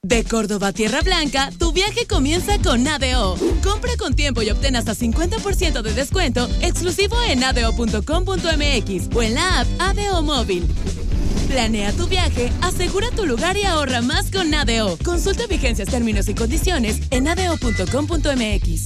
De Córdoba a Tierra Blanca, tu viaje comienza con ADO. Compra con tiempo y obtén hasta 50% de descuento exclusivo en ado.com.mx o en la app ADO Móvil. Planea tu viaje, asegura tu lugar y ahorra más con ADO. Consulta vigencias, términos y condiciones en ado.com.mx.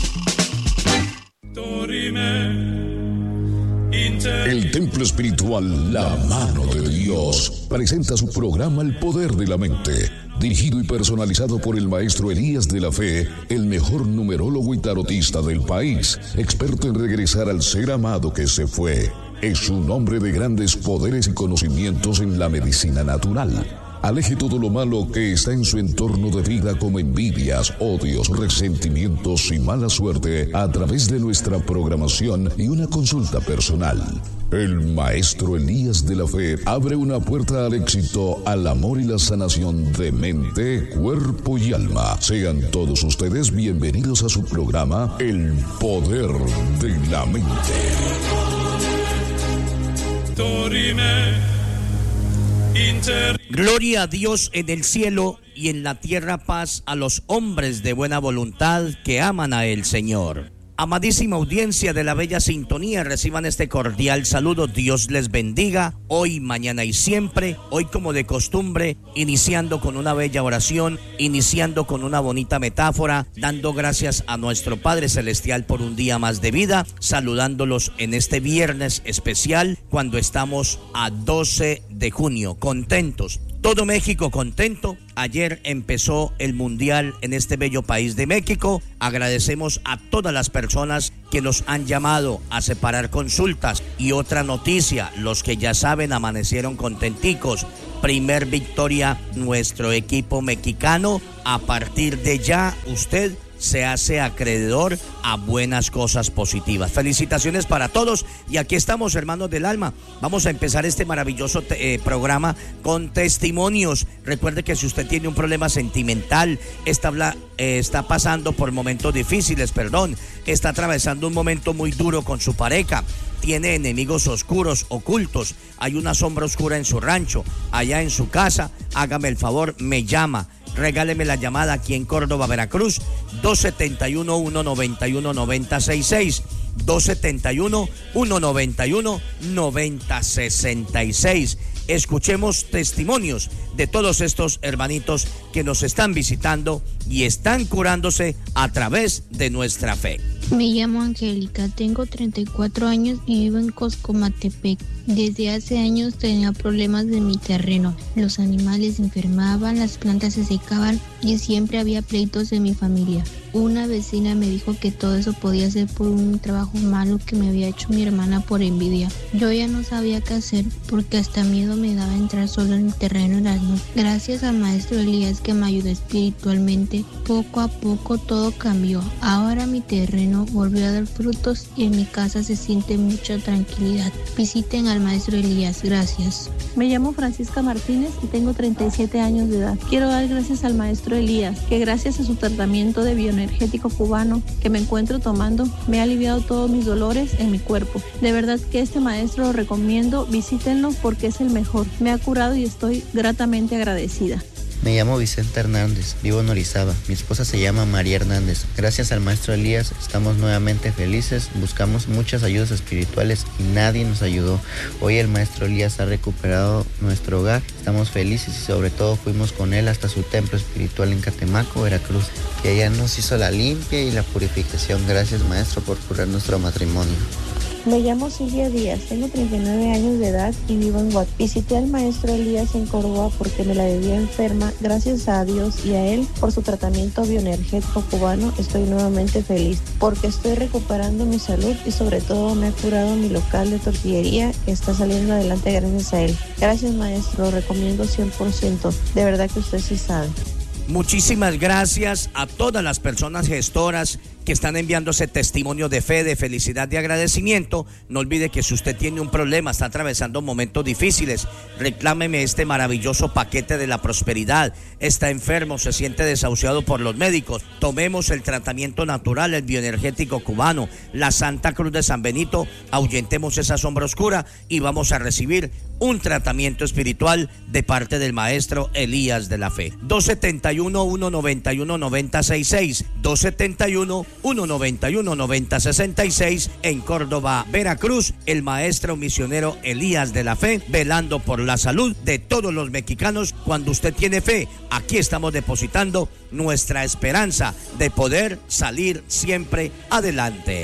El Templo Espiritual La Mano de Dios presenta su programa El Poder de la Mente, dirigido y personalizado por el maestro Elías de la Fe, el mejor numerólogo y tarotista del país, experto en regresar al ser amado que se fue. Es un hombre de grandes poderes y conocimientos en la medicina natural. Aleje todo lo malo que está en su entorno de vida, como envidias, odios, resentimientos y mala suerte, a través de nuestra programación y una consulta personal. El maestro Elías de la Fe abre una puerta al éxito, al amor y la sanación de mente, cuerpo y alma. Sean todos ustedes bienvenidos a su programa El Poder de la Mente. Gloria a Dios en el cielo y en la tierra paz a los hombres de buena voluntad que aman a el Señor. Amadísima audiencia de la bella sintonía, reciban este cordial saludo. Dios les bendiga hoy, mañana y siempre. Hoy, como de costumbre, iniciando con una bella oración, iniciando con una bonita metáfora, dando gracias a nuestro Padre Celestial por un día más de vida, saludándolos en este viernes especial cuando estamos a 12 de junio, contentos. Todo México contento. Ayer empezó el Mundial en este bello país de México. Agradecemos a todas las personas que nos han llamado a separar consultas. Y otra noticia, los que ya saben amanecieron contenticos. Primer victoria nuestro equipo mexicano. A partir de ya usted se hace acreedor a buenas cosas positivas. Felicitaciones para todos y aquí estamos, hermanos del alma. Vamos a empezar este maravilloso programa con testimonios. Recuerde que si usted tiene un problema sentimental, está pasando por momentos difíciles, está atravesando un momento muy duro con su pareja, tiene enemigos oscuros, ocultos, hay una sombra oscura en su rancho, allá en su casa, hágame el favor, me llama. Regáleme la llamada aquí en Córdoba, Veracruz, 271-191-9066, 271-191-9066. Escuchemos testimonios de todos estos hermanitos que nos están visitando y están curándose a través de nuestra fe. Me llamo Angélica, tengo 34 años y vivo en Coscomatepec. Desde hace años tenía problemas de mi terreno. Los animales se enfermaban, las plantas se secaban y siempre había pleitos en mi familia. Una vecina me dijo que todo eso podía ser por un trabajo malo que me había hecho mi hermana por envidia. Yo ya no sabía qué hacer porque hasta miedo me daba entrar solo en el terreno en las noches. Gracias al maestro Elías que me ayudó espiritualmente, poco a poco todo cambió. Ahora mi terreno volvió a dar frutos y en mi casa se siente mucha tranquilidad. Visiten al maestro Elías, gracias. Me llamo Francisca Martínez y tengo 37 años de edad. Quiero dar gracias al maestro Elías, que gracias a su tratamiento de bioenergético cubano que me encuentro tomando, me ha aliviado todos mis dolores en mi cuerpo. De verdad que este maestro lo recomiendo, visítenlo porque es el mejor. Me ha curado y estoy gratamente agradecida. Me llamo Vicente Hernández, vivo en Orizaba. Mi esposa se llama María Hernández. Gracias al maestro Elías estamos nuevamente felices. Buscamos muchas ayudas espirituales y nadie nos ayudó. Hoy el maestro Elías ha recuperado nuestro hogar. Estamos felices y sobre todo fuimos con él hasta su templo espiritual en Catemaco, Veracruz. Y allá nos hizo la limpia y la purificación. Gracias, maestro, por curar nuestro matrimonio. Me llamo Silvia Díaz, tengo 39 años de edad y vivo en Guatemala. Visité al maestro Elías en Córdoba porque me la debía enferma. Gracias a Dios y a él por su tratamiento bioenergético cubano estoy nuevamente feliz porque estoy recuperando mi salud y sobre todo me ha curado mi local de tortillería que está saliendo adelante gracias a él. Gracias, maestro, lo recomiendo 100%. De verdad que usted sí sabe. Muchísimas gracias a todas las personas gestoras que están enviándose testimonio de fe, de felicidad, de agradecimiento. No olvide que si usted tiene un problema, está atravesando momentos difíciles, reclámeme este maravilloso paquete de la prosperidad. Está enfermo, se siente desahuciado por los médicos. Tomemos el tratamiento natural, el bioenergético cubano, la Santa Cruz de San Benito, ahuyentemos esa sombra oscura y vamos a recibir un tratamiento espiritual de parte del maestro Elías de la Fe. 271-191-9066, 271-191-9066 en Córdoba, Veracruz. El maestro misionero Elías de la Fe, velando por la salud de todos los mexicanos. Cuando usted tiene fe, aquí estamos depositando nuestra esperanza de poder salir siempre adelante.